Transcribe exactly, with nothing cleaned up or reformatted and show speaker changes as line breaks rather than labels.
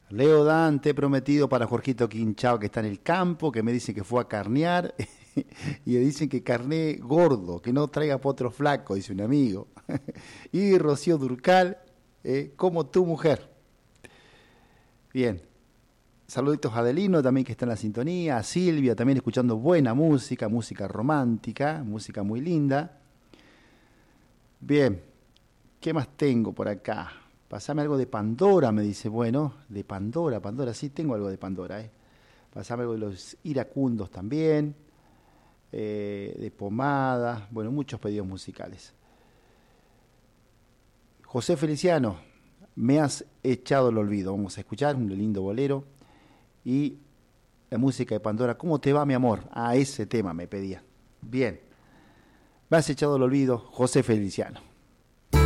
Leo Dante prometido para Jorgito Quinchao, que está en el campo, que me dicen que fue a carnear y le dicen que carné gordo, que no traiga potro flaco, dice un amigo. Y Rocío Durcal, eh, como tu mujer. Bien. Saluditos a Adelino también, que está en la sintonía, a Silvia también escuchando buena música, música romántica, música muy linda. Bien, ¿qué más tengo por acá? Pasame algo de Pandora, me dice. Bueno, de Pandora, Pandora, sí tengo algo de Pandora, ¿eh? Pasame algo de los iracundos también, eh, de Pomada, bueno, muchos pedidos musicales. José Feliciano, me has echado el olvido. Vamos a escuchar un lindo bolero y la música de Pandora. ¿Cómo te va, mi amor? Ah, ese tema me pedía. Bien, me has echado el olvido, José Feliciano.